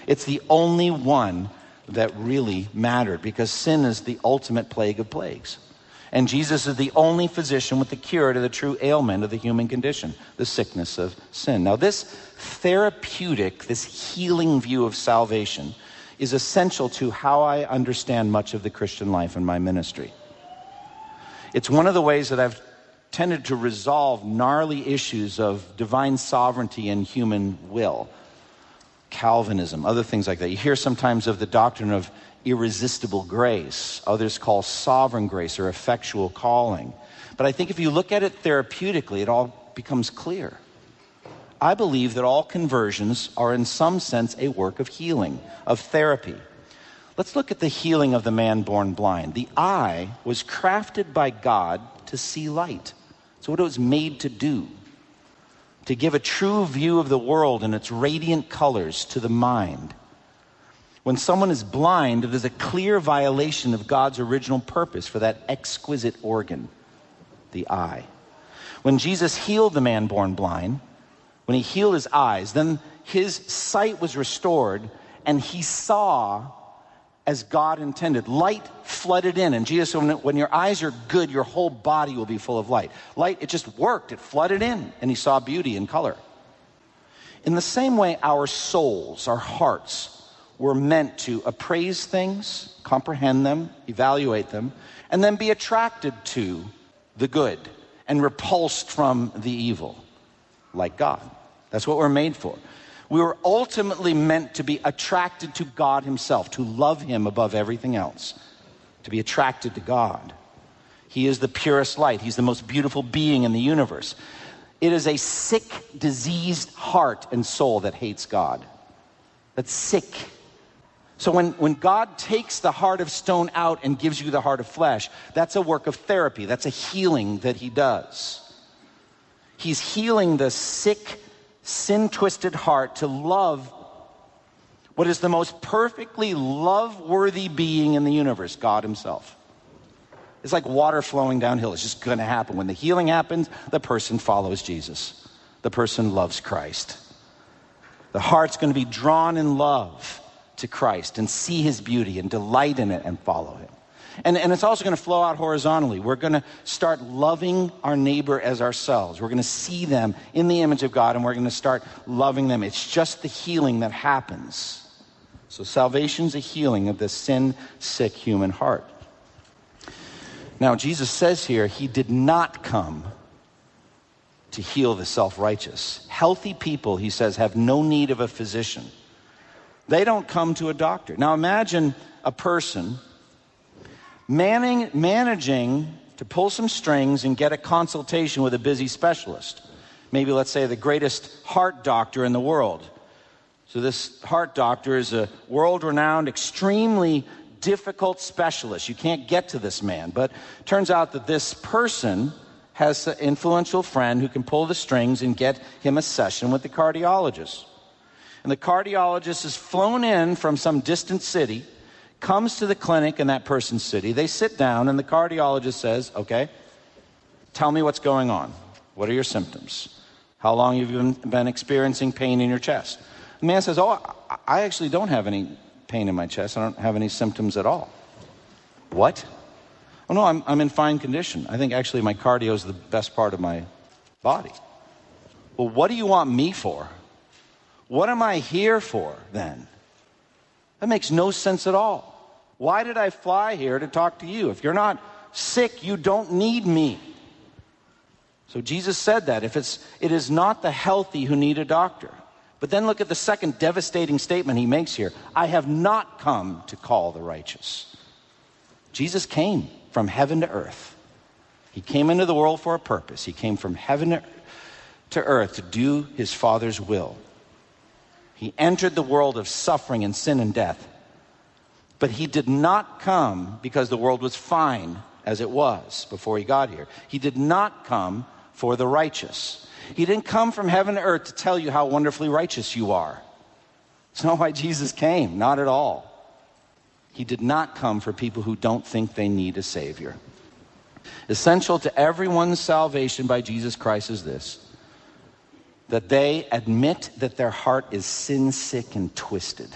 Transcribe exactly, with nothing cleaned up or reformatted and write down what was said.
It's the only one that really mattered, because sin is the ultimate plague of plagues. And Jesus is the only physician with the cure to the true ailment of the human condition, the sickness of sin. Now, this therapeutic, this healing view of salvation is essential to how I understand much of the Christian life and my ministry. It's one of the ways that I've tended to resolve gnarly issues of divine sovereignty and human will. Calvinism, other things like that. You hear sometimes of the doctrine of irresistible grace. Others call sovereign grace or effectual calling. But I think if you look at it therapeutically, it all becomes clear. I believe that all conversions are in some sense a work of healing, of therapy. Let's look at the healing of the man born blind. The eye was crafted by God to see light. It's what it was made to do. To give a true view of the world and its radiant colors to the mind. When someone is blind, there's a clear violation of God's original purpose for that exquisite organ, the eye. When Jesus healed the man born blind, when he healed his eyes, then his sight was restored and he saw as God intended. Light flooded in. And Jesus said, when, when your eyes are good, your whole body will be full of light. Light, it just worked. It flooded in and he saw beauty and color. In the same way, our souls, our hearts, were meant to appraise things, comprehend them, evaluate them, and then be attracted to the good and repulsed from the evil, like God. That's what we're made for. We were ultimately meant to be attracted to God himself, to love him above everything else, to be attracted to God. He is the purest light. He's the most beautiful being in the universe. It is a sick, diseased heart and soul that hates God. That's sick. So when, when God takes the heart of stone out and gives you the heart of flesh, that's a work of therapy. That's a healing that he does. He's healing the sick, sin-twisted heart to love what is the most perfectly love-worthy being in the universe, God himself. It's like water flowing downhill. It's just going to happen. When the healing happens, the person follows Jesus. The person loves Christ. The heart's going to be drawn in love to Christ and see his beauty and delight in it and follow him. And, and it's also going to flow out horizontally. We're going to start loving our neighbor as ourselves. We're going to see them in the image of God and we're going to start loving them. It's just the healing that happens. So salvation's a healing of the sin-sick human heart. Now, Jesus says here, he did not come to heal the self-righteous. Healthy people, he says, have no need of a physician. They don't come to a doctor. Now imagine a person manning, managing to pull some strings and get a consultation with a busy specialist. Maybe, let's say, the greatest heart doctor in the world. So this heart doctor is a world-renowned, extremely difficult specialist. You can't get to this man. But it turns out that this person has an influential friend who can pull the strings and get him a session with the cardiologist. And the cardiologist is flown in from some distant city, comes to the clinic in that person's city. They sit down and the cardiologist says, okay, tell me what's going on. What are your symptoms? How long have you been, been experiencing pain in your chest? The man says, oh, I actually don't have any pain in my chest. I don't have any symptoms at all. What? Oh no, I'm, I'm in fine condition. I think actually my cardio is the best part of my body. Well, what do you want me for? What am I here for then? That makes no sense at all. Why did I fly here to talk to you? If you're not sick, you don't need me. So Jesus said that. If it's, it is not the healthy who need a doctor. But then look at the second devastating statement he makes here. I have not come to call the righteous. Jesus came from heaven to earth. He came into the world for a purpose. He came from heaven to earth to do his Father's will. He entered the world of suffering and sin and death. But he did not come because the world was fine as it was before he got here. He did not come for the righteous. He didn't come from heaven to earth to tell you how wonderfully righteous you are. It's not why Jesus came, not at all. He did not come for people who don't think they need a Savior. Essential to everyone's salvation by Jesus Christ is this: that they admit that their heart is sin-sick and twisted.